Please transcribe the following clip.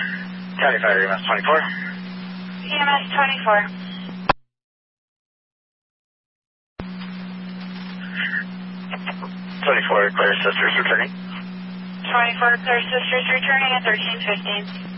County Fire EMS 24. EMS 24. 24, clear sisters returning. 24, clear sisters returning at 1315.